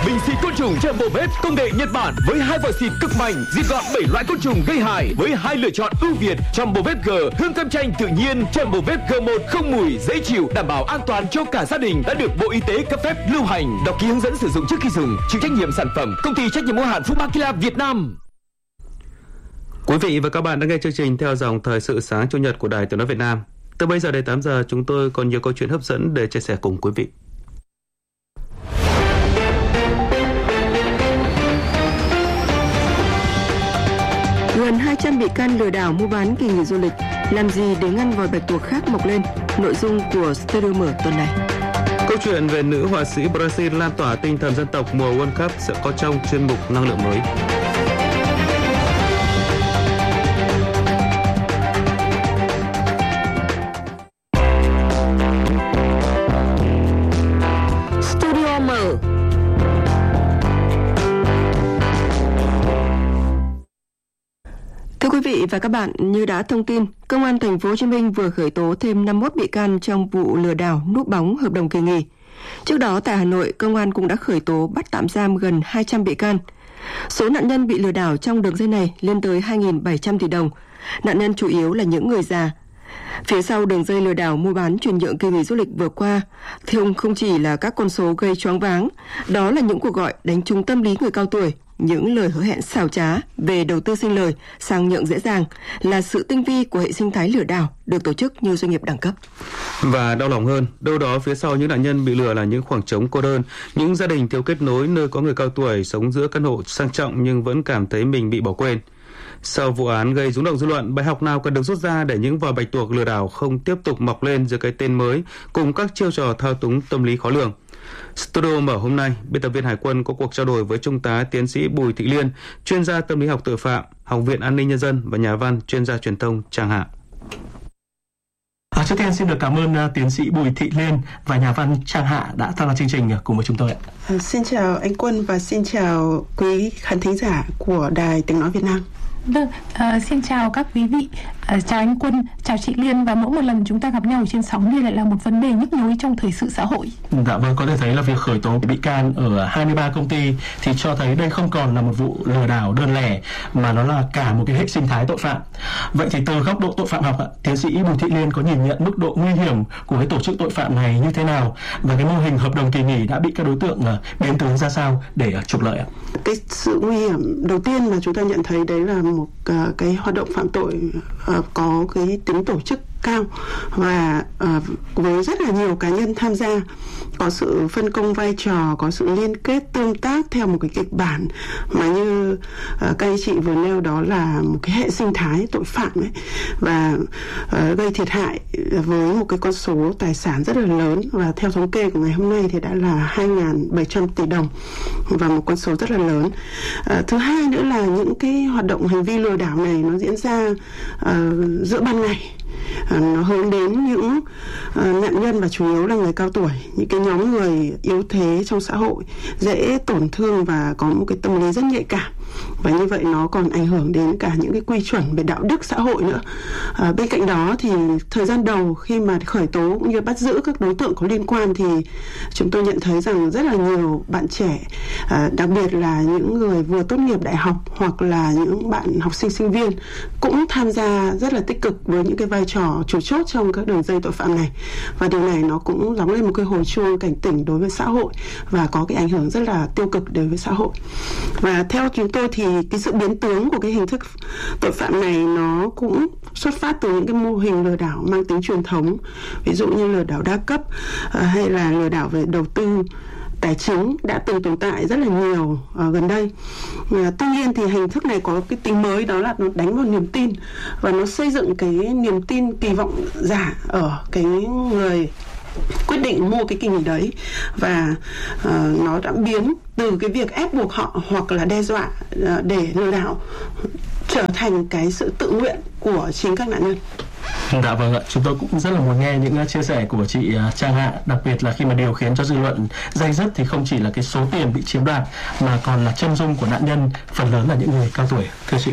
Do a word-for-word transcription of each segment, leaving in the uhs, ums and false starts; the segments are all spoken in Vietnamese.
Bình xịt côn trùng Jumbo Vet công nghệ Nhật Bản với hai vòi xịt cực mạnh, diệt gọn bảy loại côn trùng gây hại với hai lựa chọn ưu việt. Jumbo Vet G, hương cam chanh tự nhiên. Jumbo Vet G một không mùi, dễ chịu, đảm bảo an toàn cho cả gia đình, đã được Bộ Y tế cấp phép lưu hành. Đọc ký hướng dẫn sử dụng trước khi dùng. Chịu trách nhiệm sản phẩm công ty trách nhiệm hữu hạn Fumakila Việt Nam. Quý vị và các bạn đang nghe chương trình theo dòng thời sự sáng chủ nhật của Đài Tiếng nói Việt Nam. Từ bây giờ đến tám giờ, chúng tôi còn nhiều câu chuyện hấp dẫn để chia sẻ cùng quý vị. Gần hai trăm bị can lừa đảo mua bán kỳ nghỉ du lịch, làm gì để ngăn vòi bạch tuộc khác mọc lên? Nội dung của Studio Mở tuần này. Câu chuyện về nữ họa sĩ Brazil lan tỏa tinh thần dân tộc mùa World Cup sẽ có trong chuyên mục Năng lượng mới. Studio Mở. Thưa quý vị và các bạn, như đã thông tin, Công an Thành phố Hồ Chí Minh vừa khởi tố thêm năm mươi mốt bị can trong vụ lừa đảo núp bóng hợp đồng kỳ nghỉ. Trước đó tại Hà Nội, công an cũng đã khởi tố bắt tạm giam gần hai trăm bị can. Số nạn nhân bị lừa đảo trong đường dây này lên tới hai nghìn bảy trăm tỷ đồng. Nạn nhân chủ yếu là những người già. Phía sau đường dây lừa đảo mua bán chuyển nhượng kỳ nghỉ du lịch vừa qua, thì không chỉ là các con số gây choáng váng, đó là những cuộc gọi đánh trúng tâm lý người cao tuổi, những lời hứa hẹn xảo trá về đầu tư sinh lời, sang nhượng dễ dàng, là sự tinh vi của hệ sinh thái lừa đảo được tổ chức như doanh nghiệp đẳng cấp. Và đau lòng hơn, đâu đó phía sau những nạn nhân bị lừa là những khoảng trống cô đơn, những gia đình thiếu kết nối nơi có người cao tuổi sống giữa căn hộ sang trọng nhưng vẫn cảm thấy mình bị bỏ quên. Sau vụ án gây rúng động dư luận, bài học nào cần được rút ra để những vòi bạch tuộc lừa đảo không tiếp tục mọc lên dưới cái tên mới cùng các chiêu trò thao túng tâm lý khó lường? Studio Mở hôm nay, biên tập viên Hải Quân có cuộc trao đổi với Trung tá Tiến sĩ Bùi Thị Liên, chuyên gia tâm lý học tội phạm, Học viện An ninh Nhân dân và nhà văn, chuyên gia truyền thông Trang Hạ. À, trước tiên xin được cảm ơn uh, tiến sĩ Bùi Thị Liên và nhà văn Trang Hạ đã tham gia chương trình cùng với chúng tôi. À, xin chào anh Quân và xin chào quý khán thính giả của Đài Tiếng nói Việt Nam. Vâng, uh, xin chào các quý vị, uh, chào anh Quân, chào chị Liên, và mỗi một lần chúng ta gặp nhau trên sóng thì lại là một vấn đề nhức nhối trong thời sự xã hội. Dạ vâng, có thể thấy là việc khởi tố bị can ở hai mươi ba công ty thì cho thấy đây không còn là một vụ lừa đảo đơn lẻ mà nó là cả một cái hệ sinh thái tội phạm. Vậy thì từ góc độ tội phạm học, tiến sĩ Bùi Thị Liên có nhìn nhận mức độ nguy hiểm của cái tổ chức tội phạm này như thế nào, và cái mô hình hợp đồng kỳ nghỉ đã bị các đối tượng uh, biến tướng ra sao để uh, trục lợi ạ? Cái sự nguy hiểm đầu tiên mà chúng ta nhận thấy đấy là một uh, cái hoạt động phạm tội uh, có cái tính tổ chức cao và uh, với rất là nhiều cá nhân tham gia, có sự phân công vai trò, có sự liên kết tương tác theo một cái kịch bản mà như uh, các anh chị vừa nêu, đó là một cái hệ sinh thái tội phạm ấy, và uh, gây thiệt hại với một cái con số tài sản rất là lớn, và theo thống kê của ngày hôm nay thì đã là hai nghìn bảy trăm tỷ đồng, và một con số rất là lớn. Uh, thứ hai nữa là những cái hoạt động hành vi lừa đảo này nó diễn ra uh, giữa ban ngày. À, nó hướng đến những à, nạn nhân và chủ yếu là người cao tuổi, những cái nhóm người yếu thế trong xã hội, dễ tổn thương và có một cái tâm lý rất nhạy cảm, và như vậy nó còn ảnh hưởng đến cả những cái quy chuẩn về đạo đức xã hội nữa. À, bên cạnh đó thì thời gian đầu khi mà khởi tố cũng như bắt giữ các đối tượng có liên quan thì chúng tôi nhận thấy rằng rất là nhiều bạn trẻ, à, đặc biệt là những người vừa tốt nghiệp đại học hoặc là những bạn học sinh sinh viên cũng tham gia rất là tích cực với những cái vai trò chủ chốt trong các đường dây tội phạm này, và điều này nó cũng gióng lên một cái hồi chuông cảnh tỉnh đối với xã hội và có cái ảnh hưởng rất là tiêu cực đối với xã hội. Và theo chúng tôi thì cái sự biến tướng của cái hình thức tội phạm này nó cũng xuất phát từ những cái mô hình lừa đảo mang tính truyền thống, ví dụ như lừa đảo đa cấp hay là lừa đảo về đầu tư tài chính đã từng tồn tại rất là nhiều uh, gần đây. Uh, tuy nhiên thì hình thức này có cái tính mới, đó là nó đánh vào niềm tin và nó xây dựng cái niềm tin kỳ vọng giả ở cái người quyết định mua cái kỳ nghỉ đấy, và uh, nó đã biến từ cái việc ép buộc họ hoặc là đe dọa uh, để lừa đảo trở thành cái sự tự nguyện của chính các nạn nhân. Dạ vâng ạ, chúng tôi cũng rất là muốn nghe những chia sẻ của chị Trang Hạ, đặc biệt là khi mà điều khiến cho dư luận day dứt thì không chỉ là cái số tiền bị chiếm đoạt mà còn là chân dung của nạn nhân, phần lớn là những người cao tuổi. Thưa chị. Ờ,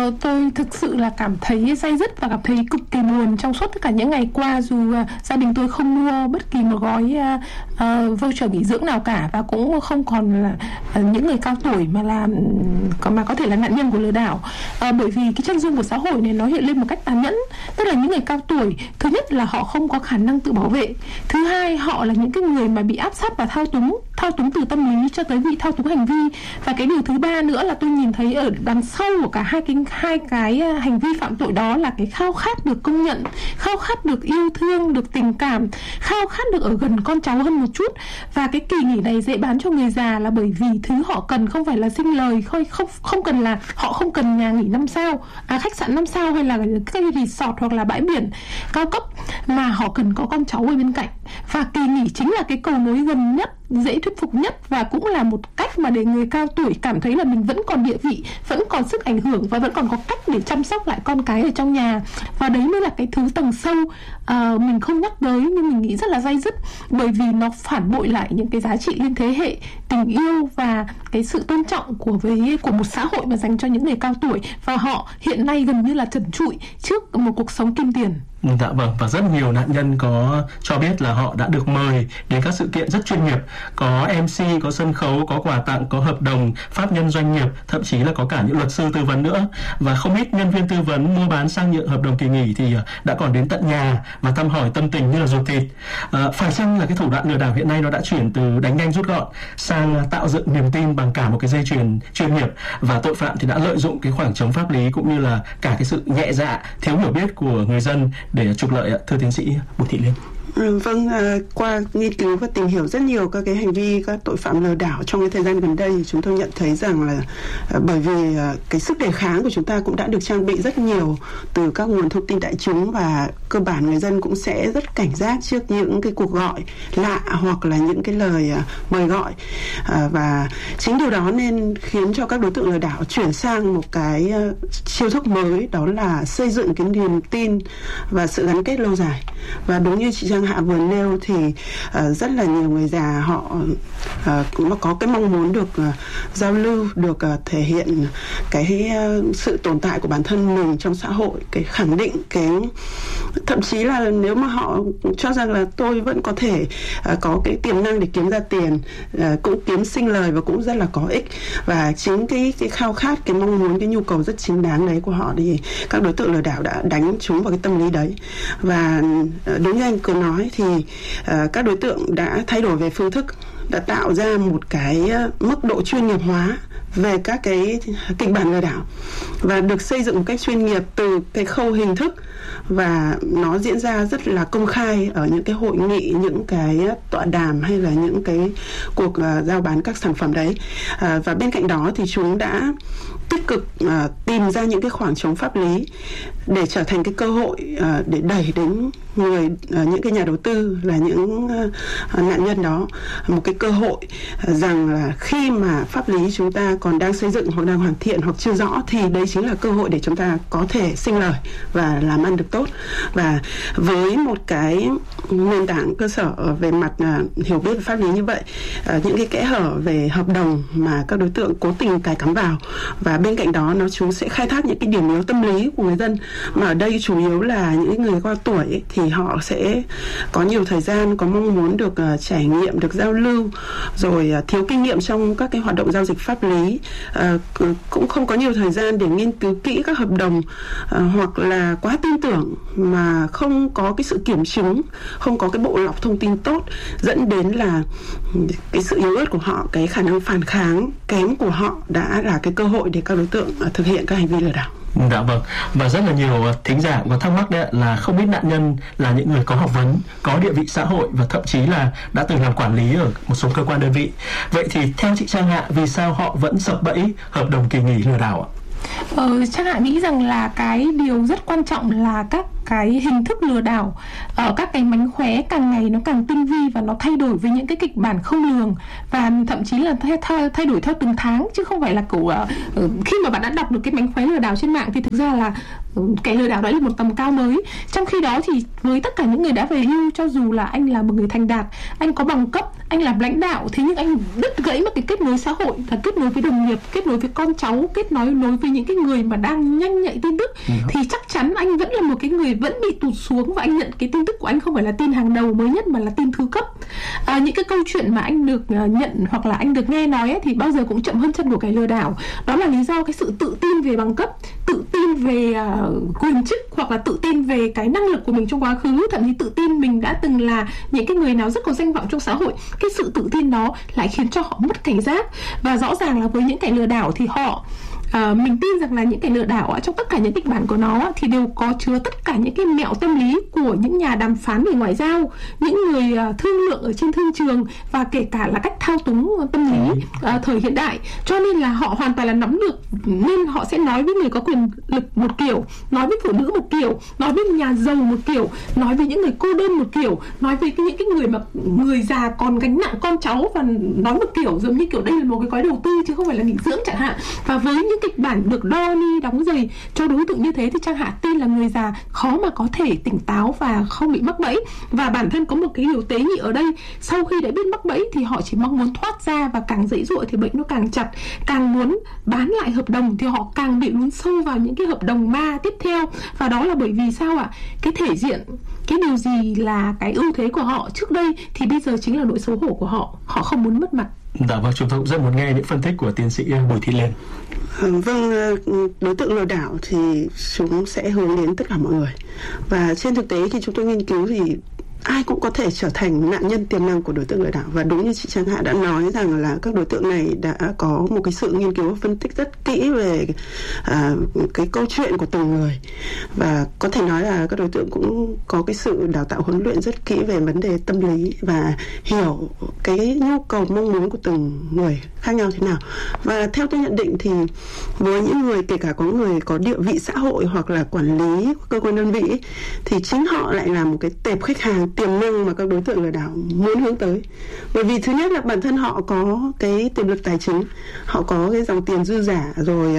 Ờ, tôi thực sự là cảm thấy day dứt và cảm thấy cực kỳ buồn trong suốt tất cả những ngày qua, dù uh, gia đình tôi không mua bất kỳ một gói uh, uh, voucher nghỉ dưỡng nào cả, và cũng không còn là uh, những người cao tuổi mà là mà có thể là nạn nhân của lừa đảo. Uh, bởi vì cái chân dung của xã hội này nó hiện lên một cách tàn nhẫn, tức là những người cao tuổi, thứ nhất là họ không có khả năng tự bảo vệ, thứ hai họ là những cái người mà bị áp sát và thao túng thao túng từ tâm lý cho tới vị thao túng hành vi, và cái điều thứ ba nữa là tôi nhìn thấy ở đằng sau của cả hai cái hai cái hành vi phạm tội đó là cái khao khát được công nhận, khao khát được yêu thương, được tình cảm, khao khát được ở gần con cháu hơn một chút. Và cái kỳ nghỉ này dễ bán cho người già là bởi vì thứ họ cần không phải là sinh lời, không không không cần là họ không cần nhà nghỉ năm sao, à, khách sạn năm sao hay là cái resort hoặc là bãi biển cao cấp, mà họ cần có con cháu ở bên cạnh. Và kỳ nghỉ chính là cái cầu nối gần nhất, dễ thuyết phục nhất, và cũng là một cách mà để người cao tuổi cảm thấy là mình vẫn còn địa vị, vẫn còn sức ảnh hưởng và vẫn còn có cách để chăm sóc lại con cái ở trong nhà. Và đấy mới là cái thứ tầng sâu uh, mình không nhắc tới nhưng mình nghĩ rất là day dứt, bởi vì nó phản bội lại những cái giá trị liên thế hệ, tình yêu và cái sự tôn trọng của với của một xã hội mà dành cho những người cao tuổi, và họ hiện nay gần như là trần trụi trước một cuộc sống kim tiền. Dạ vâng, và rất nhiều nạn nhân có cho biết là họ đã được mời đến các sự kiện rất chuyên nghiệp, có em xê, có sân khấu, có quà tặng, có hợp đồng, pháp nhân doanh nghiệp, thậm chí là có cả những luật sư tư vấn nữa. Và không ít nhân viên tư vấn mua bán sang nhượng hợp đồng kỳ nghỉ thì đã còn đến tận nhà và thăm hỏi tâm tình như là ruột thịt. À, phải chăng là cái thủ đoạn lừa đảo hiện nay nó đã chuyển từ đánh nhanh rút gọn sang tạo dựng niềm tin bằng cả một cái dây chuyền chuyên nghiệp, và tội phạm thì đã lợi dụng cái khoảng trống pháp lý cũng như là cả cái sự nhẹ dạ, thiếu hiểu biết của người dân để trục lợi ạ, thưa tiến sĩ Bùi Thị Liên? Ừ, vâng, à, qua nghiên cứu và tìm hiểu rất nhiều các cái hành vi các tội phạm lừa đảo trong cái thời gian gần đây, chúng tôi nhận thấy rằng là à, bởi vì à, cái sức đề kháng của chúng ta cũng đã được trang bị rất nhiều từ các nguồn thông tin đại chúng, và cơ bản người dân cũng sẽ rất cảnh giác trước những cái cuộc gọi lạ hoặc là những cái lời à, mời gọi, à, và chính điều đó nên khiến cho các đối tượng lừa đảo chuyển sang một cái à, chiêu thức mới, đó là xây dựng cái niềm tin và sự gắn kết lâu dài. Và đúng như chị Trang Hạ vừa nêu thì uh, rất là nhiều người già họ uh, cũng có cái mong muốn được uh, giao lưu, được uh, thể hiện cái uh, sự tồn tại của bản thân mình trong xã hội, cái khẳng định cái, thậm chí là nếu mà họ cho rằng là tôi vẫn có thể uh, có cái tiềm năng để kiếm ra tiền, uh, cũng kiếm sinh lời và cũng rất là có ích. Và chính cái cái khao khát, cái mong muốn, cái nhu cầu rất chính đáng đấy của họ thì các đối tượng lừa đảo đã đánh trúng vào cái tâm lý đấy. Và uh, đúng như anh vừa nói thì uh, các đối tượng đã thay đổi về phương thức, đã tạo ra một cái uh, mức độ chuyên nghiệp hóa về các cái kịch bản lừa đảo, và được xây dựng một cách chuyên nghiệp từ cái khâu hình thức, và nó diễn ra rất là công khai ở những cái hội nghị, những cái tọa đàm hay là những cái cuộc uh, giao bán các sản phẩm đấy. Uh, và bên cạnh đó thì chúng đã tích cực uh, tìm ra những cái khoảng trống pháp lý để trở thành cái cơ hội uh, để đẩy đến người uh, những cái nhà đầu tư là những uh, nạn nhân đó một cái cơ hội uh, rằng là khi mà pháp lý chúng ta còn đang xây dựng hoặc đang hoàn thiện hoặc chưa rõ thì đấy chính là cơ hội để chúng ta có thể sinh lời và làm ăn được tốt. Và với một cái nền tảng cơ sở về mặt uh, hiểu biết về pháp lý như vậy, uh, những cái kẽ hở về hợp đồng mà các đối tượng cố tình cài cắm vào, và bên cạnh đó nó chúng sẽ khai thác những cái điểm yếu tâm lý của người dân, mà ở đây chủ yếu là những người cao tuổi ấy, thì họ sẽ có nhiều thời gian, có mong muốn được uh, trải nghiệm, được giao lưu, rồi uh, thiếu kinh nghiệm trong các cái hoạt động giao dịch pháp lý, uh, cũng không có nhiều thời gian để nghiên cứu kỹ các hợp đồng, uh, hoặc là quá tin tưởng mà không có cái sự kiểm chứng, không có cái bộ lọc thông tin tốt, dẫn đến là cái sự yếu ớt của họ, cái khả năng phản kháng kém của họ đã là cái cơ hội để các đối tượng uh, thực hiện các hành vi lừa đảo. Dạ vâng, và rất là nhiều thính giả có thắc mắc đấy là không biết nạn nhân là những người có học vấn, có địa vị xã hội và thậm chí là đã từng làm quản lý ở một số cơ quan đơn vị. Vậy thì theo chị Trang Hạ, vì sao họ vẫn sập bẫy hợp đồng kỳ nghỉ lừa đảo ạ? Ờ, Trang Hạ nghĩ rằng là cái điều rất quan trọng là các cái hình thức lừa đảo, ở các cái mánh khóe càng ngày nó càng tinh vi và nó thay đổi với những cái kịch bản không lường, và thậm chí là thay, thay, thay đổi theo từng tháng, chứ không phải là kiểu uh, khi mà bạn đã đọc được cái mánh khóe lừa đảo trên mạng thì thực ra là uh, cái lừa đảo đó là một tầm cao mới. Trong khi đó thì với tất cả những người đã về hưu, cho dù là anh là một người thành đạt, anh có bằng cấp, anh anh làm lãnh đạo, thế nhưng anh đứt gãy mất cái kết nối xã hội, là kết nối với đồng nghiệp, kết nối với con cháu, kết nối nối với những cái người mà đang nhanh nhạy tin tức, ừ. thì chắc chắn anh vẫn là một cái người vẫn bị tụt xuống, và anh nhận cái tin tức của anh không phải là tin hàng đầu mới nhất mà là tin thứ cấp. À, những cái câu chuyện mà anh được uh, nhận hoặc là anh được nghe nói ấy, thì bao giờ cũng chậm hơn chân của kẻ lừa đảo. Đó là lý do cái sự tự tin về bằng cấp, tự tin về uh, quyền chức, hoặc là tự tin về cái năng lực của mình trong quá khứ, thậm chí tự tin mình đã từng là những cái người nào rất có danh vọng trong xã hội. Cái sự tự tin đó lại khiến cho họ mất cảnh giác. Và rõ ràng là với những kẻ lừa đảo thì họ À, mình tin rằng là những kẻ lừa đảo trong tất cả những kịch bản của nó thì đều có chứa tất cả những cái mẹo tâm lý của những nhà đàm phán về ngoại giao, những người thương lượng ở trên thương trường, và kể cả là cách thao túng tâm lý à, thời hiện đại. Cho nên là họ hoàn toàn là nắm được, nên họ sẽ nói với người có quyền lực một kiểu, nói với phụ nữ một kiểu, nói với nhà giàu một kiểu, nói với những người cô đơn một kiểu, nói với những cái người mà người già còn gánh nặng con cháu và nói một kiểu, giống như kiểu đây là một cái gói đầu tư chứ không phải là nghỉ dưỡng chẳng hạn. Và với những kịch bản được đo ni đóng giày cho đối tượng như thế thì Trang Hạ tin là người già khó mà có thể tỉnh táo và không bị mắc bẫy. Và bản thân có một cái điều tế nhị ở đây, sau khi đã biết mắc bẫy thì họ chỉ mong muốn thoát ra, và càng dãy dụa thì bệnh nó càng chặt, càng muốn bán lại hợp đồng thì họ càng bị lún sâu vào những cái hợp đồng ma tiếp theo. Và đó là bởi vì sao ạ? Cái thể diện, cái điều gì là cái ưu thế của họ trước đây thì bây giờ chính là nỗi xấu hổ của họ, họ không muốn mất mặt. Dạ vâng, chúng tôi cũng rất muốn nghe những phân tích của tiến sĩ Bùi Thị Liên. Vâng, đối tượng lừa đảo thì chúng sẽ hướng đến tất cả mọi người. Và trên thực tế khi chúng tôi nghiên cứu thì ai cũng có thể trở thành nạn nhân tiềm năng của đối tượng lừa đảo. Và đúng như chị Trang Hạ đã nói rằng là các đối tượng này đã có một cái sự nghiên cứu phân tích rất kỹ về à, cái câu chuyện của từng người. Và có thể nói là các đối tượng cũng có cái sự đào tạo huấn luyện rất kỹ về vấn đề tâm lý và hiểu cái nhu cầu mong muốn của từng người khác nhau thế nào. Và theo tôi nhận định thì với những người, kể cả có người có địa vị xã hội hoặc là quản lý cơ quan đơn vị ấy, thì chính họ lại là một cái tệp khách hàng tiềm năng mà các đối tượng lừa đảo muốn hướng tới. Bởi vì thứ nhất là bản thân họ có cái tiềm lực tài chính, họ có cái dòng tiền dư giả, rồi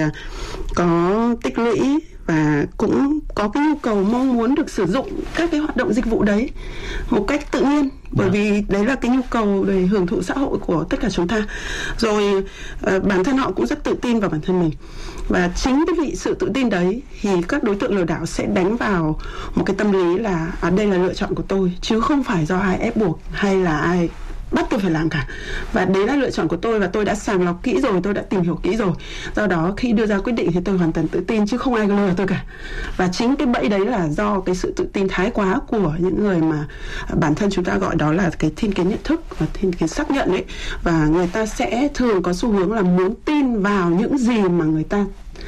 có tích lũy, và cũng có cái nhu cầu mong muốn được sử dụng các cái hoạt động dịch vụ đấy một cách tự nhiên, bởi vì đấy là cái nhu cầu để hưởng thụ xã hội của tất cả chúng ta. Rồi uh, bản thân họ cũng rất tự tin vào bản thân mình, và chính cái vị sự tự tin đấy thì các đối tượng lừa đảo sẽ đánh vào một cái tâm lý là à, đây là lựa chọn của tôi, chứ không phải do ai ép buộc hay là ai bắt tôi phải làm cả, và đấy là lựa chọn của tôi và tôi đã sàng lọc kỹ rồi, tôi đã tìm hiểu kỹ rồi, do đó khi đưa ra quyết định thì tôi hoàn toàn tự tin chứ không ai lừa tôi cả. Và chính cái bẫy đấy là do cái sự tự tin thái quá của những người mà bản thân chúng ta gọi đó là cái thiên kiến nhận thức và thiên kiến xác nhận ấy, và người ta sẽ thường có xu hướng là muốn tin vào những gì mà người ta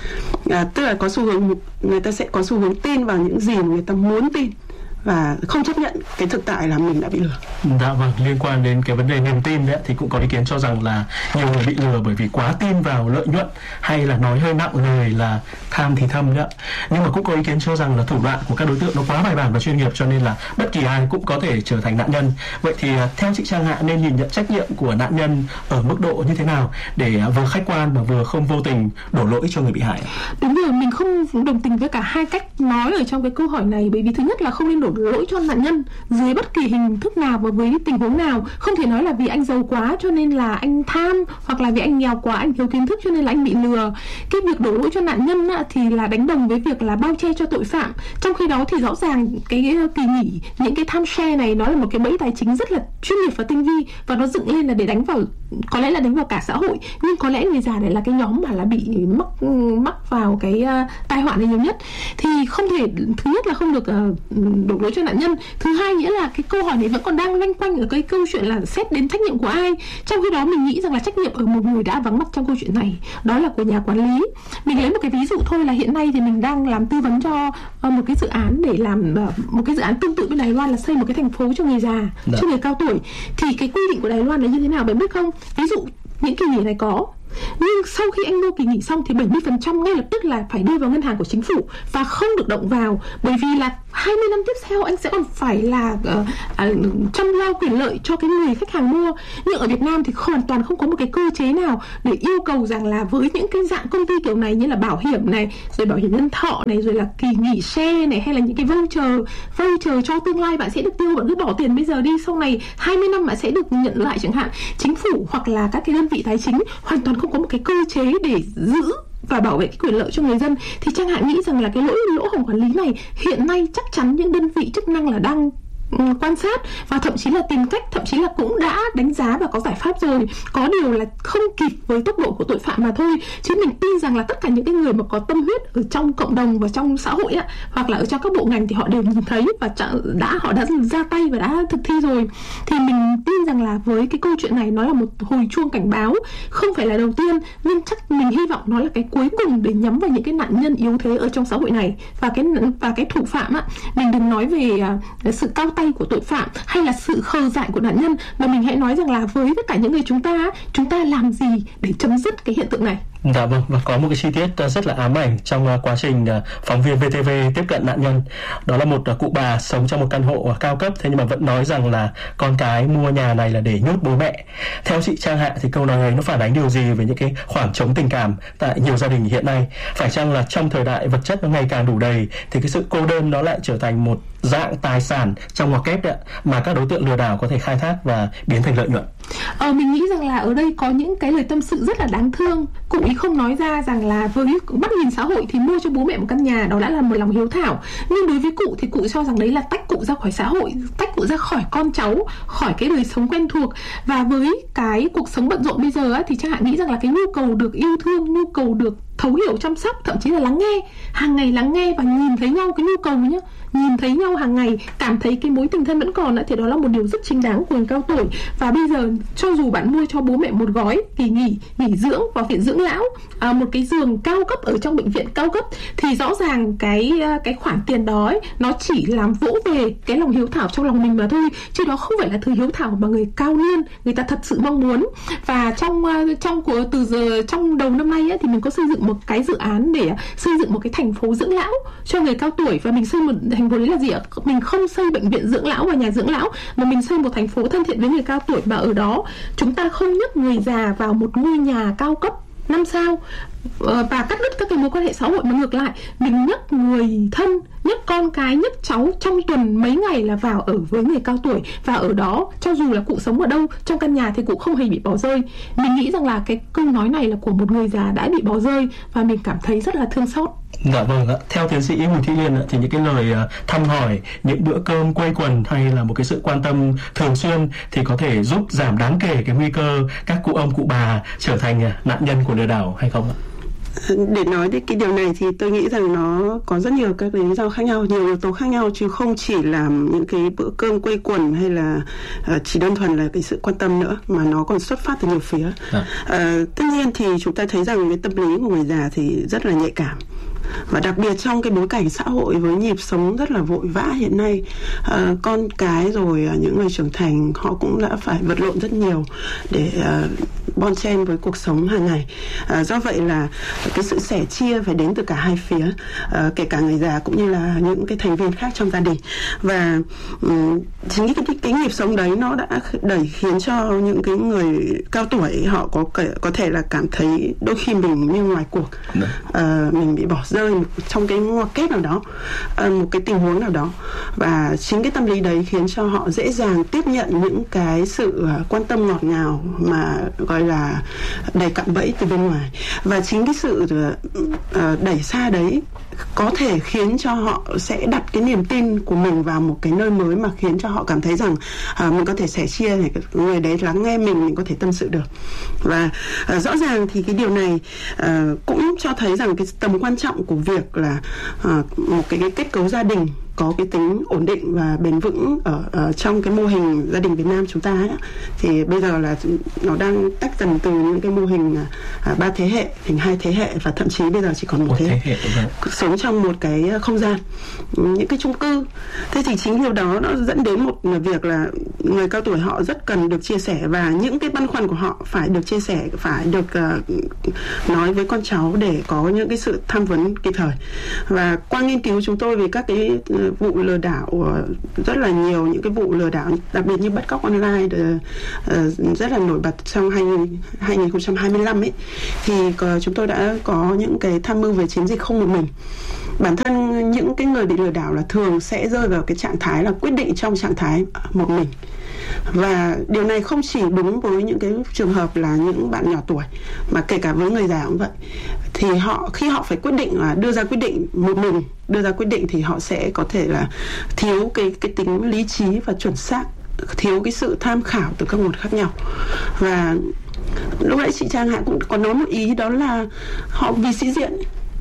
à, tức là có xu hướng người ta sẽ có xu hướng tin vào những gì mà người ta muốn tin, và không chấp nhận cái thực tại là mình đã bị lừa. Dạ vâng, liên quan đến cái vấn đề niềm tin đấy thì cũng có ý kiến cho rằng là nhiều người bị lừa bởi vì quá tin vào lợi nhuận, hay là nói hơi nặng lời là tham thì thâm đấy. Nhưng mà cũng có ý kiến cho rằng là thủ đoạn của các đối tượng nó quá bài bản và chuyên nghiệp, cho nên là bất kỳ ai cũng có thể trở thành nạn nhân. Vậy thì theo chị Trang Hạ nên nhìn nhận trách nhiệm của nạn nhân ở mức độ như thế nào để vừa khách quan mà vừa không vô tình đổ lỗi cho người bị hại? Đúng rồi, mình không đồng tình với cả hai cách nói ở trong cái câu hỏi này, bởi vì thứ nhất là không nên đổ lỗi cho nạn nhân dưới bất kỳ hình thức nào và với tình huống nào. Không thể nói là vì anh giàu quá cho nên là anh tham, hoặc là vì anh nghèo quá, anh thiếu kiến thức cho nên là anh bị lừa. Cái việc đổ lỗi cho nạn nhân thì là đánh đồng với việc là bao che cho tội phạm. Trong khi đó thì rõ ràng cái kỳ nghỉ, những cái tham share này nó là một cái bẫy tài chính rất là chuyên nghiệp và tinh vi, và nó dựng lên là để đánh vào, có lẽ là đánh vào cả xã hội, nhưng có lẽ người già này là cái nhóm mà là bị mắc mắc vào cái uh, tai họa này nhiều nhất. Thì không thể, thứ nhất là không được uh, đổ lỗi cho nạn nhân. Thứ hai nghĩa là cái câu hỏi này vẫn còn đang loanh quanh ở cái câu chuyện là xét đến trách nhiệm của ai. Trong khi đó mình nghĩ rằng là trách nhiệm ở một người đã vắng mặt trong câu chuyện này, đó là của nhà quản lý. Mình lấy một cái ví dụ thôi là hiện nay thì mình đang làm tư vấn cho uh, một cái dự án để làm uh, một cái dự án tương tự bên Đài Loan là xây một cái thành phố cho người già, Đã. cho người cao tuổi. Thì cái quy định của Đài Loan là như thế nào bạn biết không? Ví dụ những kỳ nghỉ này có, nhưng sau khi anh mua kỳ nghỉ xong thì bảy mươi phần trăm ngay lập tức là phải đưa vào ngân hàng của chính phủ và không được động vào, bởi vì là hai mươi năm tiếp theo anh sẽ còn phải là uh, uh, chăm lo quyền lợi cho cái người khách hàng mua. Nhưng ở Việt Nam thì hoàn toàn không có một cái cơ chế nào để yêu cầu rằng là với những cái dạng công ty kiểu này như là bảo hiểm này, rồi bảo hiểm nhân thọ này, rồi là kỳ nghỉ share này, hay là những cái voucher voucher cho tương lai bạn sẽ được tiêu, bạn cứ bỏ tiền bây giờ đi, sau này hai mươi năm bạn sẽ được nhận lại chẳng hạn. Chính phủ hoặc là các cái đơn vị tài chính hoàn toàn không có một cái cơ chế để giữ và bảo vệ cái quyền lợi cho người dân. Thì Trang Hạ nghĩ rằng là cái lỗi lỗ hổng quản lý này hiện nay chắc chắn những đơn vị chức năng là đang quan sát và thậm chí là tìm cách, thậm chí là cũng đã đánh giá và có giải pháp rồi. Có điều là không kịp với tốc độ của tội phạm mà thôi. Chứ mình tin rằng là tất cả những cái người mà có tâm huyết ở trong cộng đồng và trong xã hội á, hoặc là ở trong các bộ ngành thì họ đều nhìn thấy và đã họ đã ra tay và đã thực thi rồi. Thì mình tin rằng là với cái câu chuyện này nó là một hồi chuông cảnh báo, không phải là đầu tiên nhưng chắc mình hy vọng nó là cái cuối cùng để nhắm vào những cái nạn nhân yếu thế ở trong xã hội này. Và cái và cái thủ phạm á, mình đừng nói về uh, sự cao tay của tội phạm hay là sự khờ dại của nạn nhân, mà mình hãy nói rằng là với tất cả những người chúng ta, chúng ta làm gì để chấm dứt cái hiện tượng này. Dạ vâng, và có một cái chi tiết rất là ám ảnh trong quá trình phóng viên vê tê vê tiếp cận nạn nhân. Đó là một cụ bà sống trong một căn hộ cao cấp, thế nhưng mà vẫn nói rằng là con cái mua nhà này là để nhốt bố mẹ. Theo chị Trang Hạ thì câu nói này nó phản ánh điều gì về những cái khoảng trống tình cảm tại nhiều gia đình hiện nay? Phải chăng là trong thời đại vật chất nó ngày càng đủ đầy thì cái sự cô đơn nó lại trở thành một dạng tài sản trong ngoặc kép đấy, mà các đối tượng lừa đảo có thể khai thác và biến thành lợi nhuận? Ờ, mình nghĩ rằng là ở đây có những cái lời tâm sự rất là đáng thương. Cụ ý không nói ra rằng là với mắt nhìn xã hội thì mua cho bố mẹ một căn nhà đó đã là một lòng hiếu thảo, nhưng đối với cụ thì cụ cho rằng đấy là tách cụ ra khỏi xã hội, tách cụ ra khỏi con cháu, khỏi cái đời sống quen thuộc. Và với cái cuộc sống bận rộn bây giờ á, thì Trang Hạ nghĩ rằng là cái nhu cầu được yêu thương, nhu cầu được thấu hiểu, chăm sóc, thậm chí là lắng nghe, hàng ngày lắng nghe và nhìn thấy nhau, cái nhu cầu nhá, nhìn thấy nhau hàng ngày, cảm thấy cái mối tình thân vẫn còn, thì đó là một điều rất chính đáng của người cao tuổi. Và bây giờ cho dù bạn mua cho bố mẹ một gói kỳ nghỉ, nghỉ dưỡng vào viện dưỡng lão, à, một cái giường cao cấp ở trong bệnh viện cao cấp, thì rõ ràng cái cái khoản tiền đó ấy, nó chỉ làm vỗ về cái lòng hiếu thảo trong lòng mình mà thôi, chứ đó không phải là thứ hiếu thảo mà người cao niên người ta thật sự mong muốn. Và trong trong của từ giờ trong đầu năm nay ấy, thì mình có xây dựng một cái dự án để xây dựng một cái thành phố dưỡng lão cho người cao tuổi. Và mình xây một thành phố đấy là gì ạ? Mình không xây bệnh viện dưỡng lão và nhà dưỡng lão, mà mình xây một thành phố thân thiện với người cao tuổi, mà ở đó chúng ta không nhấc người già vào một ngôi nhà cao cấp năm sao và cắt đứt các cái mối quan hệ xã hội, mà ngược lại mình nhấc người thân, nhấc con cái, nhấc cháu trong tuần mấy ngày là vào ở với người cao tuổi. Và ở đó cho dù là cụ sống ở đâu trong căn nhà thì cụ không hề bị bỏ rơi. Mình nghĩ rằng là cái câu nói này là của một người già đã bị bỏ rơi và mình cảm thấy rất là thương xót. Dạ vâng ạ. Theo tiến sĩ Bùi Thị Liên thì những cái lời thăm hỏi, những bữa cơm quây quần hay là một cái sự quan tâm thường xuyên thì có thể giúp giảm đáng kể cái nguy cơ các cụ ông cụ bà trở thành nạn nhân của lừa đảo hay không ạ? Để nói đến cái điều này thì tôi nghĩ rằng nó có rất nhiều các lý do khác nhau, nhiều yếu tố khác nhau, chứ không chỉ là những cái bữa cơm quây quần hay là uh, chỉ đơn thuần là cái sự quan tâm nữa, mà nó còn xuất phát từ nhiều phía. À. Uh, tất nhiên thì chúng ta thấy rằng cái tâm lý của người già thì rất là nhạy cảm, và đặc biệt trong cái bối cảnh xã hội với nhịp sống rất là vội vã hiện nay, uh, con cái rồi uh, những người trưởng thành họ cũng đã phải vật lộn rất nhiều để uh, bon chen với cuộc sống hàng ngày. Uh, do vậy là cái sự sẻ chia phải đến từ cả hai phía, uh, kể cả người già cũng như là những cái thành viên khác trong gia đình. Và um, chính cái, cái, cái nhịp sống đấy nó đã đẩy khiến cho những cái người cao tuổi họ có có thể là cảm thấy đôi khi mình như ngoài cuộc, uh, mình bị bỏ rơi trong cái ngoặc kép nào đó, uh, một cái tình huống nào đó. Và chính cái tâm lý đấy khiến cho họ dễ dàng tiếp nhận những cái sự uh, quan tâm ngọt ngào mà gọi là đầy cạm bẫy từ bên ngoài. Và chính cái sự uh, đẩy xa đấy có thể khiến cho họ sẽ đặt cái niềm tin của mình vào một cái nơi mới, mà khiến cho họ cảm thấy rằng uh, mình có thể sẻ chia này, người đấy lắng nghe mình, mình có thể tâm sự được. Và uh, rõ ràng thì cái điều này uh, cũng cho thấy rằng cái tầm quan trọng của việc là uh, một cái, cái kết cấu gia đình có cái tính ổn định và bền vững ở, ở trong cái mô hình gia đình Việt Nam chúng ta ấy, thì bây giờ là nó đang tách dần từ những cái mô hình à, ba thế hệ thành hai thế hệ, và thậm chí bây giờ chỉ còn một, một thế, thế hệ sống trong một cái không gian, những cái chung cư. Thế thì chính điều đó nó dẫn đến một việc là người cao tuổi họ rất cần được chia sẻ, và những cái băn khoăn của họ phải được chia sẻ, phải được uh, nói với con cháu để có những cái sự tham vấn kịp thời. Và qua nghiên cứu chúng tôi về các cái uh, vụ lừa đảo, rất là nhiều những cái vụ lừa đảo, đặc biệt như bắt cóc online rất là nổi bật trong hai không hai lăm ấy, thì chúng tôi đã có những cái tham mưu về chiến dịch không một mình. Bản thân những cái người bị lừa đảo là thường sẽ rơi vào cái trạng thái là quyết định trong trạng thái một mình. Và điều này không chỉ đúng với những cái trường hợp là những bạn nhỏ tuổi, mà kể cả với người già cũng vậy. Thì họ khi họ phải quyết định là đưa ra quyết định một mình, đưa ra quyết định thì họ sẽ có thể là thiếu cái cái tính lý trí và chuẩn xác, thiếu cái sự tham khảo từ các nguồn khác nhau. Và lúc nãy chị Trang Hạ cũng có nói một ý, đó là họ vì sĩ diện.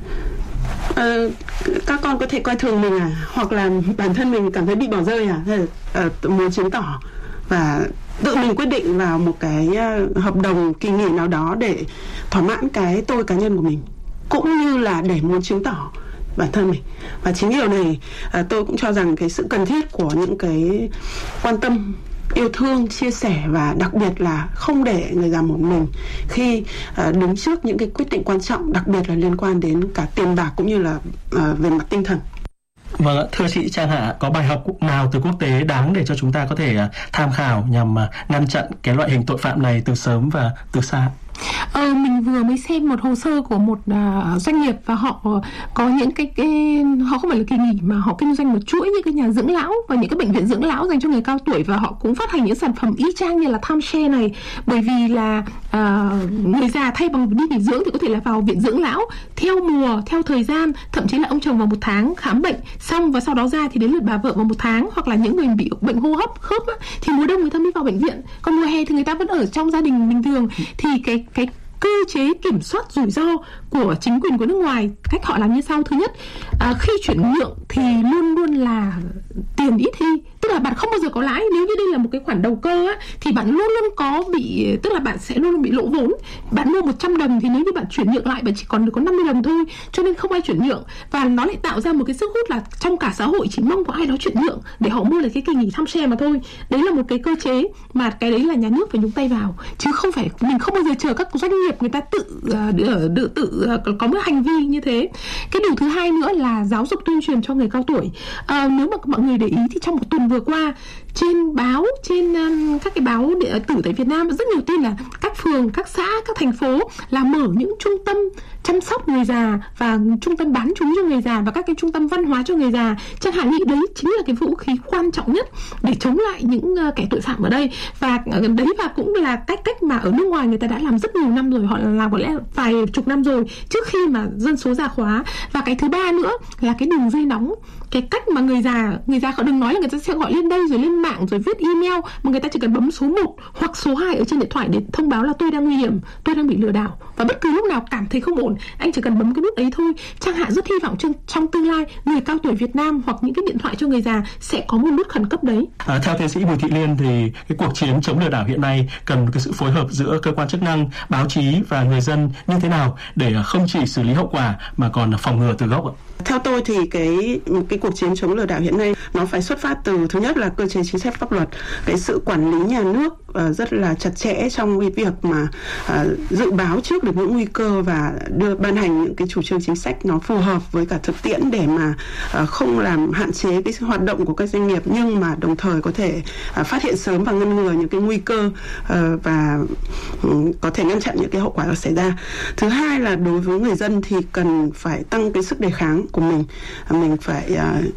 Uh, các con có thể coi thường mình à, hoặc là bản thân mình cảm thấy bị bỏ rơi à, hay là uh, muốn chứng tỏ và tự mình quyết định vào một cái uh, hợp đồng kỳ nghỉ nào đó để thỏa mãn cái tôi cá nhân của mình, cũng như là để muốn chứng tỏ bản thân mình. Và chính điều này uh, tôi cũng cho rằng cái sự cần thiết của những cái quan tâm, yêu thương, chia sẻ và đặc biệt là không để người già một mình khi uh, đứng trước những cái quyết định quan trọng, đặc biệt là liên quan đến cả tiền bạc cũng như là uh, về mặt tinh thần. Vâng, thưa chị Trang Hạ, có bài học nào từ quốc tế đáng để cho chúng ta có thể uh, tham khảo nhằm uh, ngăn chặn cái loại hình tội phạm này từ sớm và từ xa? Ờ, mình vừa mới xem một hồ sơ của một uh, doanh nghiệp và họ có những cái, cái họ không phải là kỳ nghỉ mà họ kinh doanh một chuỗi những cái nhà dưỡng lão và những cái bệnh viện dưỡng lão dành cho người cao tuổi, và họ cũng phát hành những sản phẩm y chang như là timeshare này, bởi vì là uh, người già thay bằng đi nghỉ dưỡng thì có thể là vào viện dưỡng lão theo mùa, theo thời gian, thậm chí là ông chồng vào một tháng khám bệnh xong và sau đó ra thì đến lượt bà vợ vào một tháng, hoặc là những người bị bệnh hô hấp khớp á, thì mùa đông người ta mới vào bệnh viện, còn mùa hè thì người ta vẫn ở trong gia đình bình thường. Thì cái cái cơ chế kiểm soát rủi ro của chính quyền của nước ngoài, cách họ làm như sau. Thứ nhất, à, khi chuyển nhượng thì luôn luôn là tiền ít đi, tức là bạn không bao giờ có lãi. Nếu như đây là một cái khoản đầu cơ á, thì bạn luôn luôn có bị, tức là bạn sẽ luôn luôn bị lỗ vốn. Bạn mua một trăm đồng thì nếu như bạn chuyển nhượng lại bạn chỉ còn được có năm mươi đồng thôi, cho nên không ai chuyển nhượng. Và nó lại tạo ra một cái sức hút là trong cả xã hội chỉ mong có ai đó chuyển nhượng để họ mua được cái kỳ nghỉ timeshare mà thôi. Đấy là một cái cơ chế mà cái đấy là nhà nước phải nhúng tay vào, chứ không phải mình không bao giờ chờ các doanh nghiệp người ta tự uh, tự, tự uh, có một hành vi như thế. Cái điều thứ hai nữa là giáo dục tuyên truyền cho người cao tuổi. Uh, nếu mà mọi người để ý thì trong một tuần vừa qua trên báo, trên um, các cái báo điện tử tại Việt Nam rất nhiều tin là các phường, các xã, các thành phố là mở những trung tâm chăm sóc người già và trung tâm bán trú cho người già và các cái trung tâm văn hóa cho người già. Chẳng hạn như đấy chính là cái vũ khí quan trọng nhất để chống lại những uh, kẻ tội phạm ở đây. Và uh, đấy và cũng là cách cách mà ở nước ngoài người ta đã làm rất nhiều năm rồi, họ làm có lẽ vài chục năm rồi trước khi mà dân số già hóa. Và cái thứ ba nữa là cái đường dây nóng, cái cách mà người già người già họ đừng nói là người ta sẽ gọi lên đây rồi lên mạng rồi viết email, mà người ta chỉ cần bấm số một hoặc số hai ở trên điện thoại để thông báo là tôi đang nguy hiểm, tôi đang bị lừa đảo, và bất cứ lúc nào cảm thấy không ổn anh chỉ cần bấm cái nút ấy thôi. Trang Hạ rất hy vọng trong, trong tương lai người cao tuổi Việt Nam hoặc những cái điện thoại cho người già sẽ có một nút khẩn cấp đấy. À, theo tiến sĩ Bùi Thị Liên thì cái cuộc chiến chống lừa đảo hiện nay cần cái sự phối hợp giữa cơ quan chức năng, báo chí và người dân như thế nào để không chỉ xử lý hậu quả mà còn phòng ngừa từ gốc ạ? Theo tôi thì cái cái cuộc chiến chống lừa đảo hiện nay nó phải xuất phát từ, thứ nhất là cơ chế chính sách pháp luật, cái sự quản lý nhà nước uh, rất là chặt chẽ trong cái việc mà uh, dự báo trước được những nguy cơ và đưa ban hành những cái chủ trương chính sách nó phù hợp với cả thực tiễn để mà uh, không làm hạn chế cái hoạt động của các doanh nghiệp, nhưng mà đồng thời có thể uh, phát hiện sớm và ngăn ngừa những cái nguy cơ uh, và um, có thể ngăn chặn những cái hậu quả xảy ra. Thứ hai là đối với người dân thì cần phải tăng cái sức đề kháng của mình, mình phải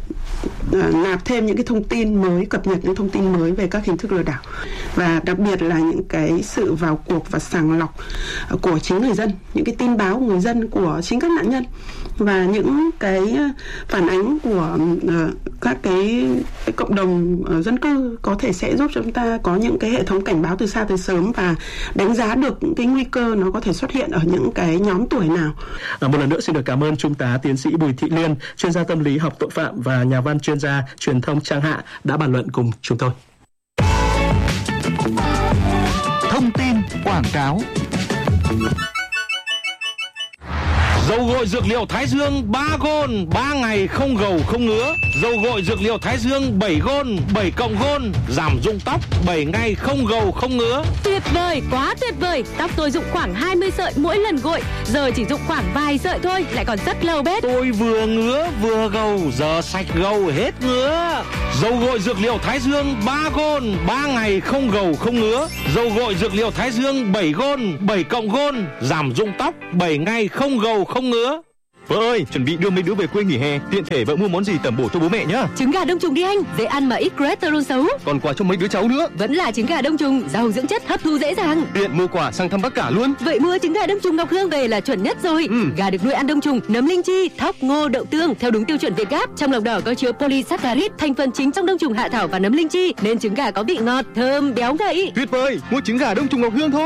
uh, uh, nạp thêm những cái thông tin mới, cập nhật những thông tin mới về các hình thức lừa đảo, và đặc biệt là những cái sự vào cuộc và sàng lọc uh, của chính người dân, những cái tin báo của người dân, của chính các nạn nhân, và những cái phản ánh của uh, các cái, cái cộng đồng uh, dân cư có thể sẽ giúp chúng ta có những cái hệ thống cảnh báo từ xa từ sớm và đánh giá được những cái nguy cơ nó có thể xuất hiện ở những cái nhóm tuổi nào. À, một lần nữa xin được cảm ơn Trung tá tiến sĩ Bùi Thị Liên, chuyên gia tâm lý học tội phạm và nhà văn chuyên gia truyền thông Trang Hạ đã bàn luận cùng chúng tôi. Thông tin quảng cáo. Dầu gội dược liệu Thái Dương ba Gold, ba ngày không gầu không ngứa. Dầu gội dược liệu Thái Dương bảy Gold, bảy cộng Gold, giảm rụng tóc bảy ngày không gầu không ngứa. Tuyệt vời, quá tuyệt vời. Tóc tôi rụng khoảng hai mươi sợi mỗi lần gội, giờ chỉ rụng khoảng vài sợi thôi, lại còn rất lâu bết. Tôi vừa ngứa vừa gầu, giờ sạch gầu hết ngứa. Dầu gội dược liệu Thái Dương ba Gold, ba ngày không gầu không ngứa. Dầu gội dược liệu Thái Dương bảy Gold, bảy cộng Gold, giảm rụng tóc bảy ngày không gầu không ngứa. Vợ ơi, chuẩn bị đưa mấy đứa về quê nghỉ hè, tiện thể vợ mua món gì tẩm bổ cho bố mẹ nhá. Trứng gà đông trùng đi anh, dễ ăn mà ít cholesterol xấu. Còn quà cho mấy đứa cháu nữa. Vẫn là trứng gà đông trùng, giàu dưỡng chất, hấp thu dễ dàng. Tiện mua quà sang thăm bác cả luôn. Vậy mua trứng gà đông trùng Ngọc Hương về là chuẩn nhất rồi. Ừ. Gà được nuôi ăn đông trùng, nấm linh chi, thóc, ngô, đậu tương theo đúng tiêu chuẩn Việt Gáp. Trong lòng đỏ có chứa polysaccharide, thành phần chính trong đông trùng hạ thảo và nấm linh chi, nên trứng gà có vị ngọt, thơm, béo ngậy. Tuyệt vời, mua trứng gà đông trùng Ngọc Hương thôi.